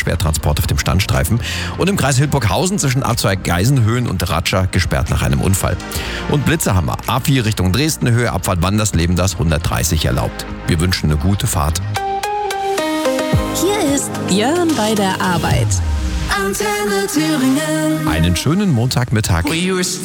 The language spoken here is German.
Schwertransport auf dem Standstreifen. Und im Kreis Hildburghausen zwischen A2 Geisenhöhen und Ratscha gesperrt nach einem Unfall. Und Blitze haben wir. A4 Richtung Dresden, Höhe Abfahrt Wandersleben, das 130 erlaubt. Wir wünschen eine gute Fahrt. Hier ist Björn bei der Arbeit. Antenne Thüringen. Einen schönen Montagmittag.